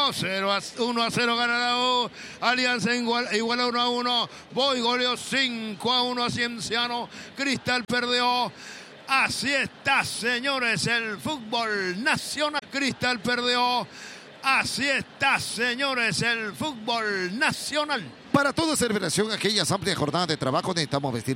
perdió. 1-0 gana la U. Alianza igual a 1-1. Boy goleó 5-1 a Cienciano. Cristal perdió. Así está, señores, el fútbol nacional. Cristal perdió. Así está, señores, el fútbol nacional. Para toda celebración, aquellas amplias jornadas de trabajo, necesitamos vestir